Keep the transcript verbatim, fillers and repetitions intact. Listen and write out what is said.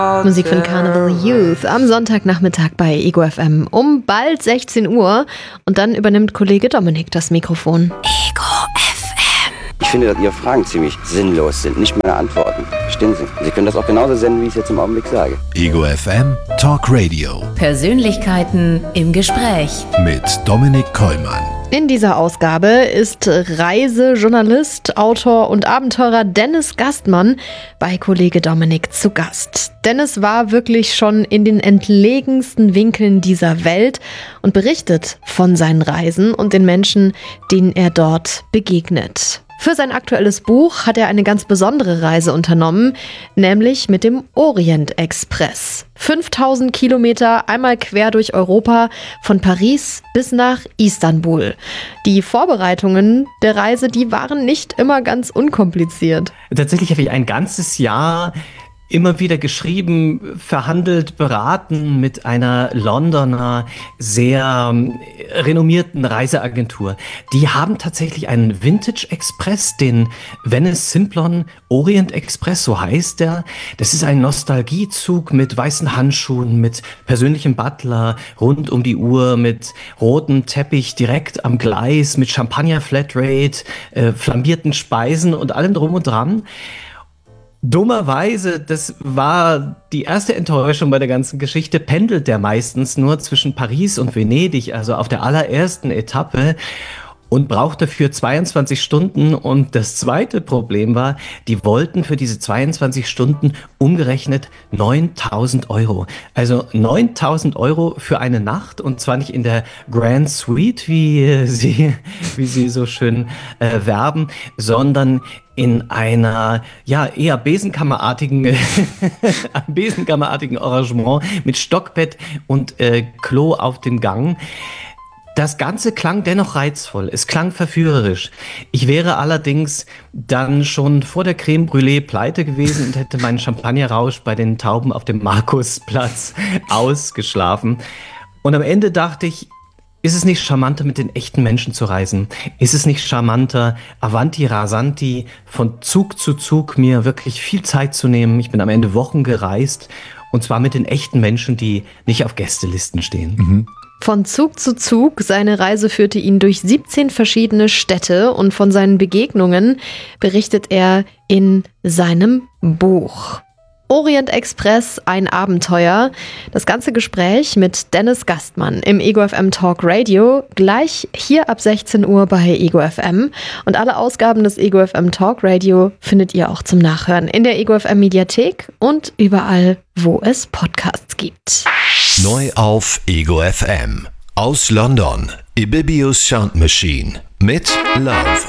Musik von Carnival Youth am Sonntagnachmittag bei Ego F M um bald sechzehn Uhr und dann übernimmt Kollege Dominik das Mikrofon. Ego F M. Ich finde, dass Ihre Fragen ziemlich sinnlos sind, nicht meine Antworten. Verstehen Sie? Sie können das auch genauso senden, wie ich es jetzt im Augenblick sage. Ego F M Talk Radio. Persönlichkeiten im Gespräch Mit Dominik Kollmann. In dieser Ausgabe ist Reisejournalist, Autor und Abenteurer Dennis Gastmann bei Kollege Dominik zu Gast. Dennis war wirklich schon in den entlegensten Winkeln dieser Welt und berichtet von seinen Reisen und den Menschen, denen er dort begegnet. Für sein aktuelles Buch hat er eine ganz besondere Reise unternommen, nämlich mit dem Orient Express. fünftausend Kilometer einmal quer durch Europa, von Paris bis nach Istanbul. Die Vorbereitungen der Reise, die waren nicht immer ganz unkompliziert. Tatsächlich habe ich ein ganzes Jahr immer wieder geschrieben, verhandelt, beraten mit einer Londoner, sehr renommierten Reiseagentur. Die haben tatsächlich einen Vintage Express, den Venice Simplon Orient Express, so heißt der. Das ist ein Nostalgiezug mit weißen Handschuhen, mit persönlichem Butler, rund um die Uhr, mit rotem Teppich direkt am Gleis, mit Champagner Flatrate, äh, flambierten Speisen und allem drum und dran. Dummerweise, das war die erste Enttäuschung bei der ganzen Geschichte, pendelt der meistens nur zwischen Paris und Venedig, also auf der allerersten Etappe, und braucht dafür zweiundzwanzig Stunden. Und das zweite Problem war, die wollten für diese zweiundzwanzig Stunden umgerechnet neuntausend Euro. Also neuntausend Euro für eine Nacht, und zwar nicht in der Grand Suite, wie sie, wie sie so schön äh, werben, sondern in einer, ja, eher Besenkammerartigen, Besenkammerartigen Arrangement mit Stockbett und äh, Klo auf dem Gang. Das Ganze klang dennoch reizvoll, es klang verführerisch. Ich wäre allerdings dann schon vor der Creme Brûlée pleite gewesen und hätte meinen Champagnerrausch bei den Tauben auf dem Markusplatz ausgeschlafen. Und am Ende dachte ich, ist es nicht charmanter, mit den echten Menschen zu reisen? Ist es nicht charmanter, Avanti Rasanti, von Zug zu Zug mir wirklich viel Zeit zu nehmen? Ich bin am Ende Wochen gereist, und zwar mit den echten Menschen, die nicht auf Gästelisten stehen. Mhm. Von Zug zu Zug, seine Reise führte ihn durch siebzehn verschiedene Städte, und von seinen Begegnungen berichtet er in seinem Buch. Orient Express, ein Abenteuer. Das ganze Gespräch mit Dennis Gastmann im Ego F M Talk Radio, gleich hier ab sechzehn Uhr bei Ego F M. Und alle Ausgaben des Ego F M Talk Radio findet ihr auch zum Nachhören in der Ego F M Mediathek und überall, wo es Podcasts gibt. Neu auf Ego F M. Aus London, Ibibius Sound Machine mit Love.